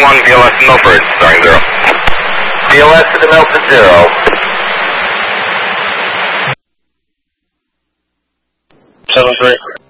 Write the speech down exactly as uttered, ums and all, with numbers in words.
one, V L S to Milford, starting zero. V L S to the Milford zero. Seven three.